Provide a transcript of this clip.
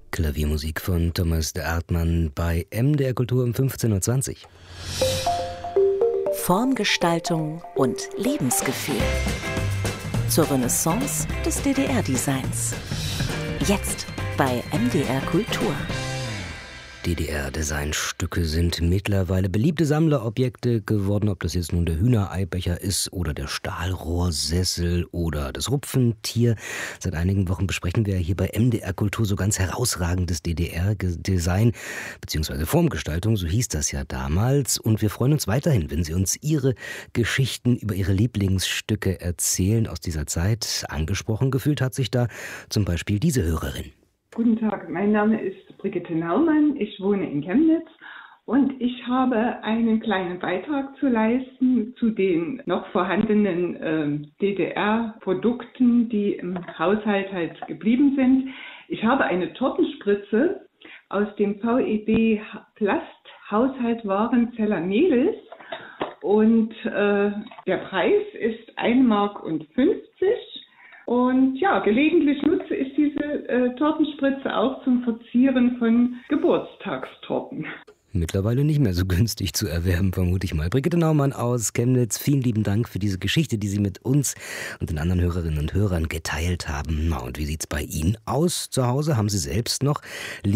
Klaviermusik von Thomas de Artmann bei MDR Kultur um 15:20 Uhr. Formgestaltung und Lebensgefühl zur Renaissance des DDR-Designs. Jetzt bei MDR Kultur. DDR-Designstücke sind mittlerweile beliebte Sammlerobjekte geworden, ob das jetzt nun der Hühnereibecher ist oder der Stahlrohrsessel oder das Rupfentier. Seit einigen Wochen besprechen wir hier bei MDR Kultur so ganz herausragendes DDR-Design bzw. Formgestaltung, so hieß das ja damals. Und wir freuen uns weiterhin, wenn Sie uns Ihre Geschichten über Ihre Lieblingsstücke erzählen aus dieser Zeit. Angesprochen gefühlt hat sich da zum Beispiel diese Hörerin. Guten Tag, mein Name ist Brigitte Naumann, ich wohne in Chemnitz und ich habe einen kleinen Beitrag zu leisten zu den noch vorhandenen DDR-Produkten, die im Haushalt halt geblieben sind. Ich habe eine Tortenspritze aus dem VEB Plast-Haushaltwarenzeller Mädels und der Preis ist 1,50 Mark. Und ja, gelegentlich nutze ich diese Tortenspritze auch zum Verzieren von Geburtstagstorten. Mittlerweile nicht mehr so günstig zu erwerben, vermute ich mal. Brigitte Naumann aus Chemnitz, vielen lieben Dank für diese Geschichte, die Sie mit uns und den anderen Hörerinnen und Hörern geteilt haben. Na, und wie sieht's bei Ihnen aus zu Hause? Haben Sie selbst noch